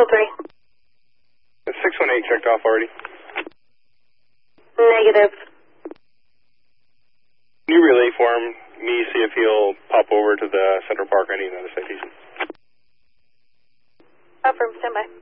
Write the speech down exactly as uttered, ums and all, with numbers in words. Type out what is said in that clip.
three. six one eight checked off already. Negative. Can you relay for him, me, see if he'll pop over to the Central Park? I need another citation. Affirm, stand by.